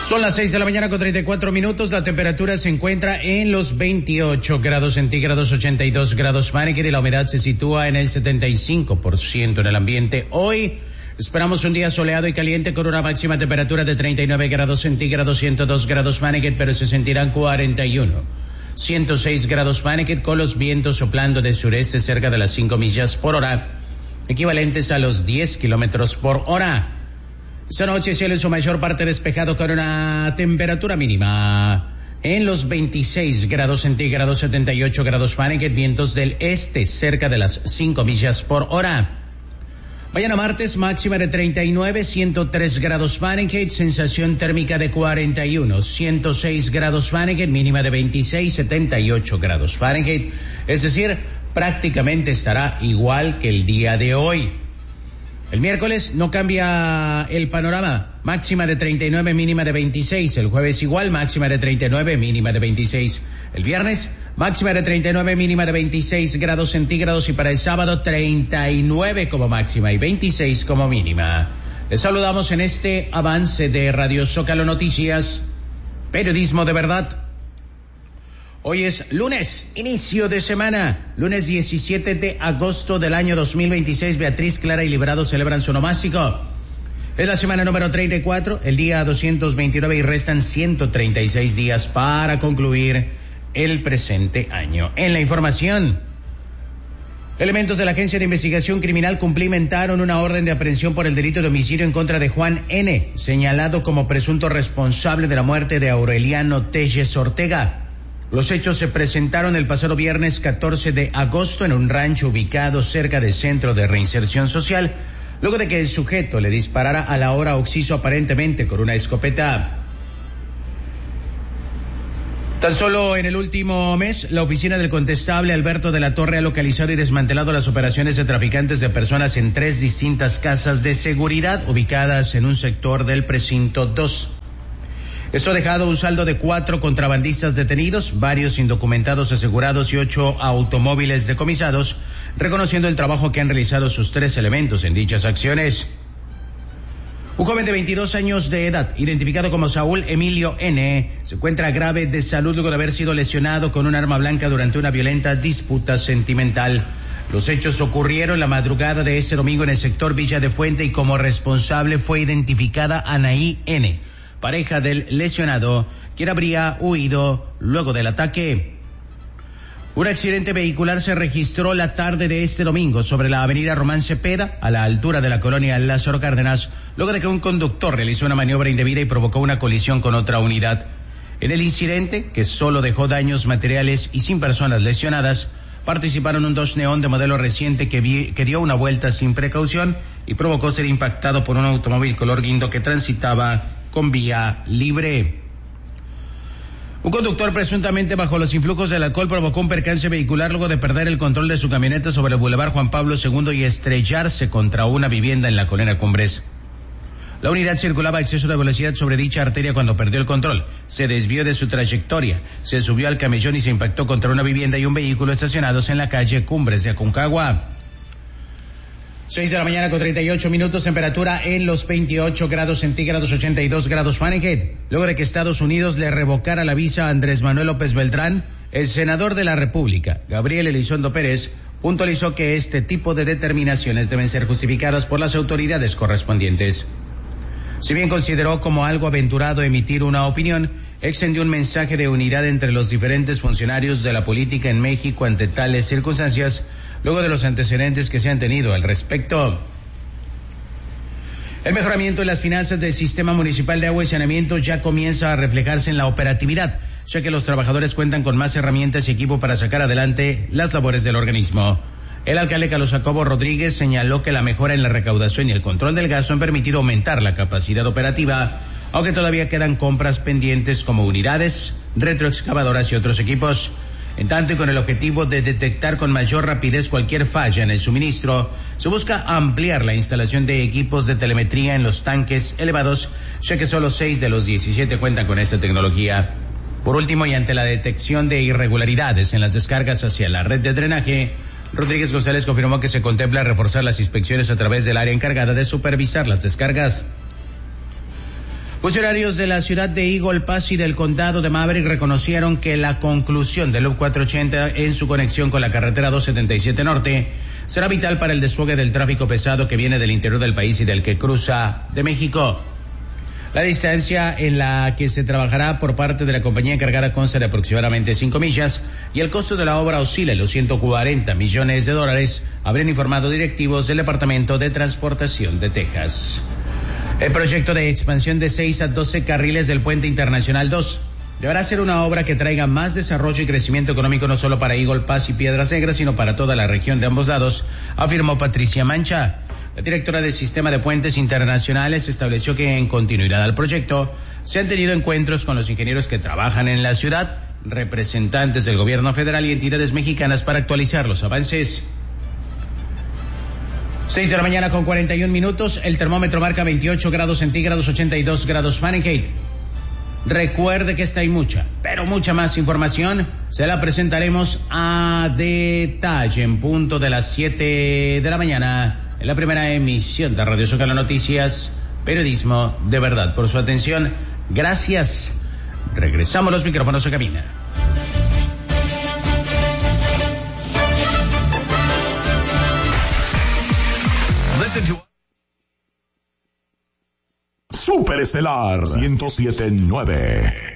Son las 6 de la mañana con 34 minutos. La temperatura se encuentra en los 28 grados centígrados, 82 grados Fahrenheit y la humedad se sitúa en el 75% en el ambiente. Hoy esperamos un día soleado y caliente con una máxima temperatura de 39 grados centígrados, 102 grados Fahrenheit, pero se sentirán 41. 106 grados Fahrenheit con los vientos soplando de sureste cerca de las 5 millas por hora, equivalentes a los 10 kilómetros por hora. Esta noche cielo en su mayor parte despejado con una temperatura mínima en los 26 grados centígrados, 78 grados Fahrenheit, vientos del este cerca de las 5 millas por hora. Mañana martes máxima de 39, 103 grados Fahrenheit, sensación térmica de 41, 106 grados Fahrenheit, mínima de 26, 78 grados Fahrenheit, es decir, prácticamente estará igual que el día de hoy. El miércoles no cambia el panorama, máxima de 39, mínima de 26. El jueves igual, máxima de 39, mínima de 26. El viernes, máxima de 39, mínima de 26 grados centígrados y para el sábado 39 como máxima y 26 como mínima. Les saludamos en este avance de Radio Zócalo Noticias, periodismo de verdad. Hoy es lunes, inicio de semana, lunes 17 de agosto del año 2026. Beatriz, Clara y Librado celebran su onomástico. Es la semana número 34, el día 229 y restan 136 días para concluir el presente año. En la información, elementos de la Agencia de Investigación Criminal cumplimentaron una orden de aprehensión por el delito de homicidio en contra de Juan N., señalado como presunto responsable de la muerte de Aureliano Telles Ortega. Los hechos se presentaron el pasado viernes 14 de agosto en un rancho ubicado cerca del Centro de Reinserción Social, luego de que el sujeto le disparara a la hora occiso aparentemente con una escopeta. Tan solo en el último mes, la oficina del condestable Alberto de la Torre ha localizado y desmantelado las operaciones de traficantes de personas en 3 distintas casas de seguridad ubicadas en un sector del precinto 2. Esto ha dejado un saldo de 4 contrabandistas detenidos, varios indocumentados asegurados y 8 automóviles decomisados, reconociendo el trabajo que han realizado sus 3 elementos en dichas acciones. Un joven de 22 años de edad, identificado como Saúl Emilio N., se encuentra grave de salud luego de haber sido lesionado con un arma blanca durante una violenta disputa sentimental. Los hechos ocurrieron la madrugada de este domingo en el sector Villa de Fuente y como responsable fue identificada Anaí N., pareja del lesionado, quien habría huido luego del ataque. Un accidente vehicular se registró la tarde de este domingo sobre la avenida Román Cepeda, a la altura de la colonia Lázaro Cárdenas, luego de que un conductor realizó una maniobra indebida y provocó una colisión con otra unidad. En el incidente, que solo dejó daños materiales y sin personas lesionadas, participaron un Dodge Neon de modelo reciente que dio una vuelta sin precaución y provocó ser impactado por un automóvil color guindo que transitaba con vía libre. Un conductor presuntamente bajo los influjos del alcohol provocó un percance vehicular luego de perder el control de su camioneta sobre el Boulevard Juan Pablo II y estrellarse contra una vivienda en la colonia Cumbres. La unidad circulaba a exceso de velocidad sobre dicha arteria cuando perdió el control. Se desvió de su trayectoria, se subió al camellón y se impactó contra una vivienda y un vehículo estacionados en la calle Cumbres de Aconcagua. 6 de la mañana con 38 minutos, temperatura en los 28 grados centígrados, 82 grados Fahrenheit. Luego de que Estados Unidos le revocara la visa a Andrés Manuel López Beltrán, el senador de la República, Gabriel Elizondo Pérez, puntualizó que este tipo de determinaciones deben ser justificadas por las autoridades correspondientes. Si bien consideró como algo aventurado emitir una opinión, extendió un mensaje de unidad entre los diferentes funcionarios de la política en México ante tales circunstancias, luego de los antecedentes que se han tenido al respecto. El mejoramiento de las finanzas del sistema municipal de agua y saneamiento ya comienza a reflejarse en la operatividad, ya que los trabajadores cuentan con más herramientas y equipo para sacar adelante las labores del organismo. El alcalde Carlos Jacobo Rodríguez señaló que la mejora en la recaudación y el control del gasto han permitido aumentar la capacidad operativa, aunque todavía quedan compras pendientes como unidades, retroexcavadoras y otros equipos. En tanto y con el objetivo de detectar con mayor rapidez cualquier falla en el suministro, se busca ampliar la instalación de equipos de telemetría en los tanques elevados, ya que solo 6 de los 17 cuentan con esta tecnología. Por último, y ante la detección de irregularidades en las descargas hacia la red de drenaje, Rodríguez González confirmó que se contempla reforzar las inspecciones a través del área encargada de supervisar las descargas. Funcionarios de la ciudad de Eagle Pass y del condado de Maverick reconocieron que la conclusión del Loop 480 en su conexión con la carretera 277 Norte será vital para el desfogue del tráfico pesado que viene del interior del país y del que cruza de México. La distancia en la que se trabajará por parte de la compañía encargada consta de aproximadamente 5 millas y el costo de la obra oscila en los $140 millones, habrían informado directivos del Departamento de Transportación de Texas. El proyecto de expansión de 6 a 12 carriles del Puente Internacional 2 deberá ser una obra que traiga más desarrollo y crecimiento económico no solo para Eagle Pass y Piedras Negras, sino para toda la región de ambos lados, afirmó Patricia Mancha. La directora del Sistema de Puentes Internacionales estableció que en continuidad al proyecto se han tenido encuentros con los ingenieros que trabajan en la ciudad, representantes del gobierno federal y entidades mexicanas para actualizar los avances. 6 de la mañana con 41 minutos, el termómetro marca 28 grados centígrados, 82 grados Fahrenheit. Recuerde que esta y mucha, pero mucha más información se la presentaremos a detalle en punto de las 7 de la mañana en la primera emisión de Radio Zócalo Noticias, periodismo de verdad. Por su atención, gracias. Regresamos los micrófonos a cabina. Super Estelar 107.9.